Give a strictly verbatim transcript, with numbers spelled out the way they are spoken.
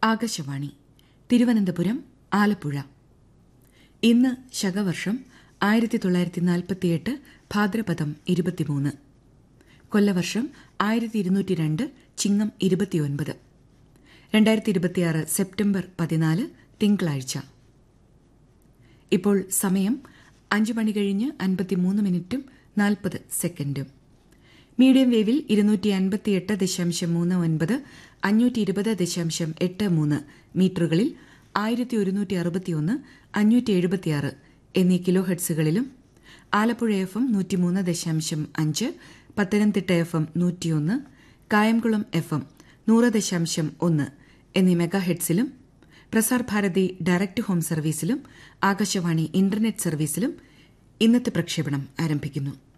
ആകാശവാണി തിരുവനന്തപുരം ആലപ്പുഴ. ഇന്ന് ശകവർഷം ആയിരത്തി തൊള്ളായിരത്തി നാൽപ്പത്തിയെട്ട് ഭാദ്രപദം ഇരുപത്തിമൂന്ന്, കൊല്ലവർഷം ആയിരത്തി ഇരുന്നൂറ്റി രണ്ട് ചിങ്ങം ഇരുപത്തിയൊൻപത്, രണ്ടായിരത്തി ഇരുപത്തിയാറ് സെപ്റ്റംബർ പതിനാല് തിങ്കളാഴ്ച. ഇപ്പോൾ സമയം അഞ്ചു മണി കഴിഞ്ഞ് അൻപത്തിമൂന്ന് മിനിറ്റും നാൽപ്പത് സെക്കൻഡും. മീഡിയം വേവിൽ ഇരുന്നൂറ്റി അൻപത്തിയെട്ട് ദശാംശം മൂന്ന് ഒൻപത് അഞ്ഞൂറ്റി ഇരുപത് ദശാംശം എട്ട് മൂന്ന് മീറ്ററുകളിൽ ആയിരത്തി ഒരുന്നൂറ്റി അറുപത്തിയൊന്ന് അഞ്ഞൂറ്റി എഴുപത്തിയാറ് എന്നീ കിലോ ഹെഡ്സുകളിലും ആലപ്പുഴ എഫ് എം നൂറ്റിമൂന്ന് ദശാംശം അഞ്ച്, പത്തനംതിട്ട എഫ് എം നൂറ്റിയൊന്ന്, കായംകുളം എഫ് എം നൂറ് ദശാംശം ഒന്ന് എന്നീ mega ഹെഡ്സിലും Prasar Bharati direct home സർവീസിലും Akashvani internet സർവീസിലും ഇന്നത്തെ പ്രക്ഷേപണം ആരംഭിക്കുന്നു.